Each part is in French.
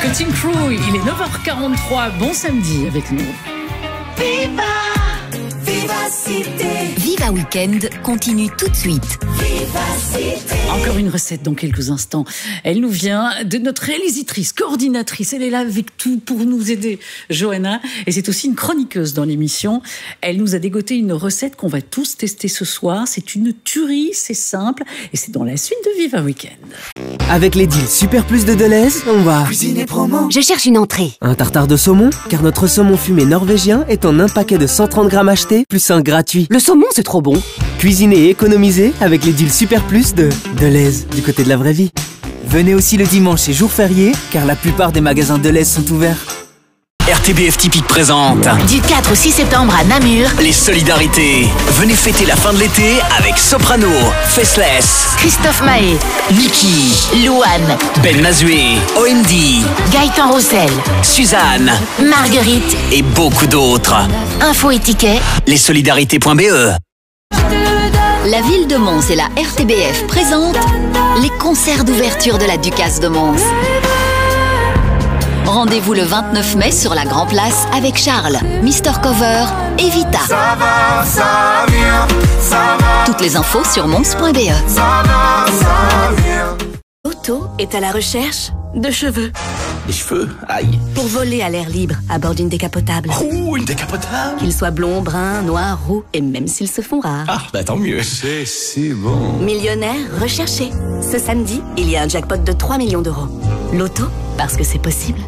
Cutting Crew, il est 9h43, bon samedi avec nous. Viva, Vivacité. Viva Weekend continue tout de suite. Vivacité. Encore une recette dans quelques instants. Elle nous vient de notre réalisatrice, coordinatrice. Elle est là avec tout pour nous aider, Johanna. Et c'est aussi une chroniqueuse dans l'émission. Elle nous a dégoté une recette qu'on va tous tester ce soir. C'est une tuerie, c'est simple. Et c'est dans la suite de Viva Weekend. Avec les deals Super Plus de Deleuze, on va Cuisine et promo. Je cherche une entrée. un tartare de saumon, car notre saumon fumé norvégien est en un paquet de 130 grammes acheté, plus un gratuit. Le saumon, c'est trop bon. Cuisiner et économiser avec les deals Super Plus de Deleuze, du côté de la vraie vie. Venez aussi le dimanche et jour férié, car la plupart des magasins Deleuze sont ouverts. RTBF Typique présente Du 4 au 6 septembre à Namur, les solidarités. Venez fêter la fin de l'été avec Soprano, Faceless, Christophe Mahé, Niki, Louane, Ben Mazué, OMD, Gaëtan Roussel, Suzanne Marguerite, et beaucoup d'autres. info et tickets. Lessolidarités.be. La ville de Mons et la RTBF présentent les concerts d'ouverture de la Ducasse de Mons. Rendez-vous le 29 mai sur la Grand Place avec Charles, Mister Cover et Vita. Ça va, ça vient, ça va, Toutes les infos sur mons.be. ça va, ça vient. Otto est à la recherche de cheveux Les cheveux, aïe. pour voler à l'air libre à bord d'une décapotable. Ouh, une décapotable. Qu'ils soient blonds, bruns, noirs, roux et même s'ils se font rares. Ah, bah tant mieux. C'est si bon. Millionnaire recherché. Ce samedi, il y a un jackpot de 3 millions d'euros. L'auto, parce que c'est possible.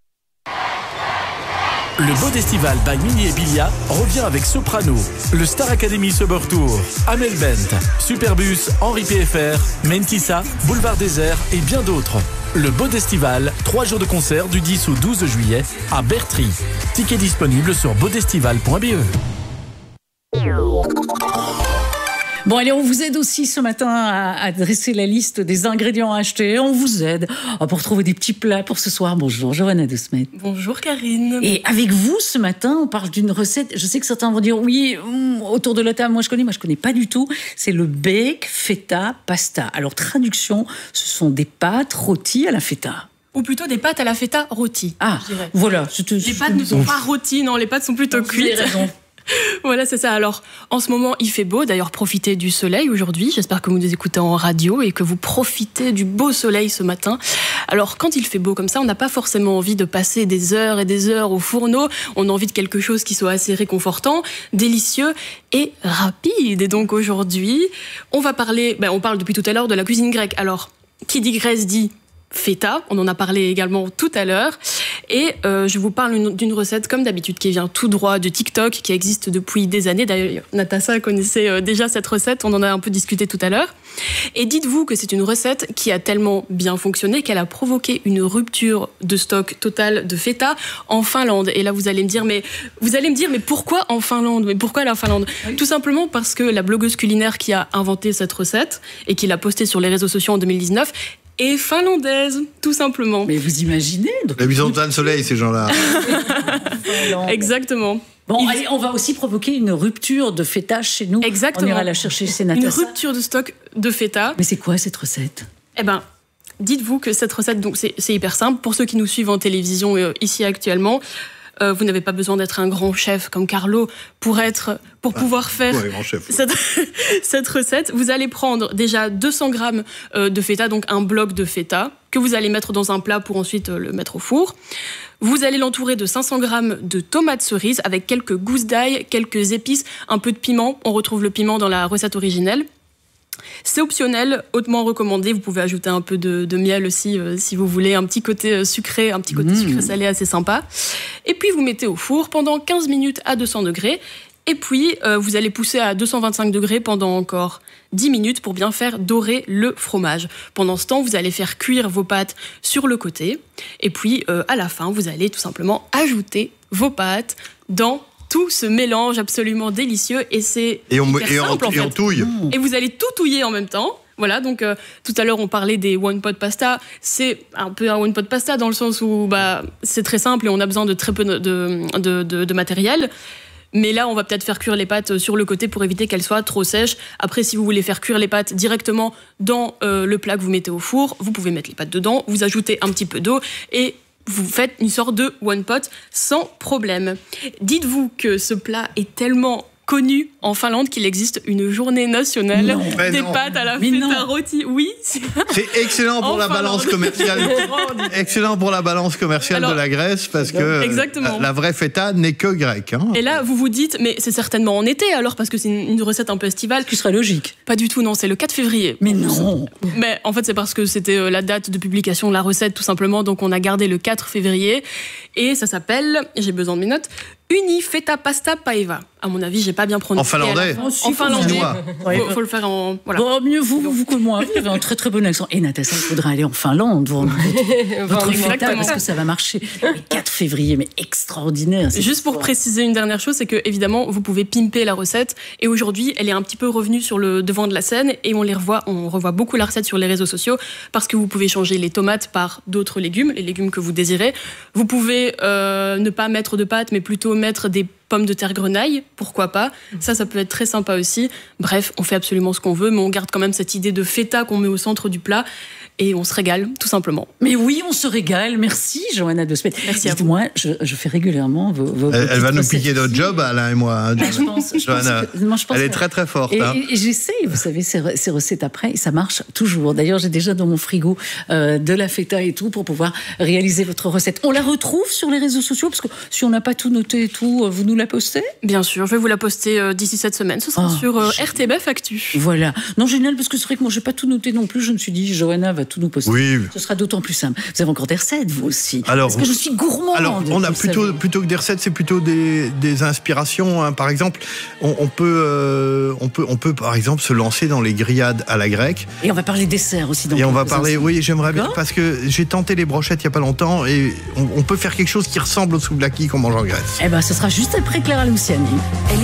Le Bodestival by Mini et Bilia revient avec Soprano, le Star Academy Summer Tour, Amel Bent, Superbus, Henri PFR, Mentissa, Boulevard Désert et bien d'autres. Le Bodestival, 3 jours de concert du 10 au 12 juillet à Bertry. Tickets disponibles sur bodestival.be. Bon, allez, on vous aide aussi ce matin à dresser la liste des ingrédients à acheter. On vous aide pour trouver des petits plats pour ce soir. Bonjour, Johanna de Smet. Bonjour Karine. Et avec vous, ce matin, on parle d'une recette. Je sais que certains vont dire oui, autour de la table, moi je connais pas du tout. C'est le bake feta pasta. Alors, traduction, ce sont des pâtes rôties à la feta. Ou plutôt des pâtes à la feta rôties. Ah, je dirais. voilà. Les pâtes ne sont pas rôties, non, les pâtes sont plutôt Vous avez cuites. raison. Voilà, c'est ça. Alors, en ce moment, il fait beau. D'ailleurs, profitez du soleil aujourd'hui. J'espère que vous nous écoutez en radio et que vous profitez du beau soleil ce matin. Alors, quand il fait beau comme ça, on n'a pas forcément envie de passer des heures et des heures au fourneau. On a envie de quelque chose qui soit assez réconfortant, délicieux et rapide. Et donc, aujourd'hui, on parle depuis tout à l'heure de la cuisine grecque. Alors, qui dit Grèce dit feta, on en a parlé également tout à l'heure. Et je vous parle d'une recette, comme d'habitude, qui vient tout droit de TikTok, qui existe depuis des années. D'ailleurs, Natacha connaissait déjà cette recette, on en a un peu discuté tout à l'heure. Et dites-vous que c'est une recette qui a tellement bien fonctionné qu'elle a provoqué une rupture de stock totale de feta en Finlande. Et là, vous allez me dire, mais pourquoi en Finlande? Mais pourquoi la Finlande? Tout simplement parce que la blogueuse culinaire qui a inventé cette recette et qui l'a postée sur les réseaux sociaux en 2019 est finlandaise, tout simplement. Mais vous imaginez donc, La maison de plein de soleil, ces gens-là. Exactement. Bon, allez, on va aussi provoquer une rupture de feta chez nous. Exactement. On ira la chercher chez Une Natacha. rupture de stock de feta. Mais c'est quoi cette recette? Eh ben, dites-vous que cette recette, donc c'est hyper simple. Pour ceux qui nous suivent en télévision ici actuellement, vous n'avez pas besoin d'être un grand chef comme Carlo pour pouvoir faire Ouais, grand chef. cette recette. Vous allez prendre déjà 200 grammes de feta, donc un bloc de feta, que vous allez mettre dans un plat pour ensuite le mettre au four. Vous allez l'entourer de 500 grammes de tomates cerises avec quelques gousses d'ail, quelques épices, un peu de piment. On retrouve le piment dans la recette originelle. C'est optionnel, hautement recommandé. Vous pouvez ajouter un peu de miel aussi si vous voulez, un petit côté sucré, un petit côté sucré-salé assez sympa. Et puis vous mettez au four pendant 15 minutes à 200 degrés. Et puis vous allez pousser à 225 degrés pendant encore 10 minutes pour bien faire dorer le fromage. Pendant ce temps, vous allez faire cuire vos pâtes sur le côté. Et puis à la fin, vous allez tout simplement ajouter vos pâtes dans tout ce mélange absolument délicieux et c'est hyper simple en fait. Et on touille. Et vous allez tout touiller en même temps. Voilà, donc tout à l'heure on parlait des one pot pasta. C'est un peu un one pot pasta dans le sens où c'est très simple et on a besoin de très peu de matériel. Mais là, on va peut-être faire cuire les pâtes sur le côté pour éviter qu'elles soient trop sèches. Après, si vous voulez faire cuire les pâtes directement dans le plat que vous mettez au four, vous pouvez mettre les pâtes dedans, vous ajoutez un petit peu d'eau et vous faites une sorte de one pot sans problème. Dites-vous que ce plat est tellement connu en Finlande qu'il existe une journée nationale des pâtes à la feta rôti. Oui. C'est excellent pour la balance commerciale. Excellent pour la balance commerciale de la Grèce parce que la vraie feta n'est que grecque. Hein. Et là, vous vous dites, mais c'est certainement en été alors parce que c'est une recette un peu estivale. Ce qui serait logique. Pas du tout, non, c'est le 4 février. Mais non. Mais en fait, c'est parce que c'était la date de publication de la recette tout simplement, donc on a gardé le 4 février et ça s'appelle, j'ai besoin de mes notes, Uni feta pasta paeva. À mon avis, j'ai pas bien prononcé. En finlandais. En finlandais. Faut le faire en. Voilà. Bon, mieux vous que moi. Vous avez un très très bon accent. Et Natacha, il faudra aller en Finlande voir votre feta parce que ça va marcher. Le 4 février, mais extraordinaire. Juste pour préciser une dernière chose, c'est que évidemment, vous pouvez pimper la recette. Et aujourd'hui, elle est un petit peu revenue sur le devant de la scène et on revoit beaucoup la recette sur les réseaux sociaux parce que vous pouvez changer les tomates par d'autres légumes, les légumes que vous désirez. Vous pouvez ne pas mettre de pâtes, mais plutôt mettre des pommes de terre grenaille, pourquoi pas. Ça peut être très sympa aussi. Bref, on fait absolument ce qu'on veut, mais on garde quand même cette idée de feta qu'on met au centre du plat et on se régale, tout simplement. Mais oui, on se régale. Merci, Johanna de Smet. Merci à vous. Dites-moi, je fais régulièrement vos Elle va nous piquer notre job, Alain et moi. Hein, je pense elle est très très forte. Et j'essaye, vous savez, ces recettes après, et ça marche toujours. D'ailleurs, j'ai déjà dans mon frigo de la feta et tout pour pouvoir réaliser votre recette. On la retrouve sur les réseaux sociaux parce que si on n'a pas tout noté et tout, vous nous la postez ? Bien sûr, je vais vous la poster d'ici cette semaine. Ce sera sur RTBF Actu. Voilà. Non, génial, parce que c'est vrai que moi, j'ai pas tout noté non plus. Je me suis dit, Johanna va tout nous poster. Oui. Ce sera d'autant plus simple. Vous avez encore des recettes, vous aussi. Alors, parce que je suis gourmande. Alors, on a plutôt que des recettes, c'est plutôt des inspirations. Hein. Par exemple, on peut par exemple se lancer dans les grillades à la grecque. Et on va parler dessert aussi. Et on va parler, oui, j'aimerais bien, parce que j'ai tenté les brochettes il y a pas longtemps et on peut faire quelque chose qui ressemble au souvlaki qu'on mange en Grèce. Eh ben, ce sera juste après Clara Luciani.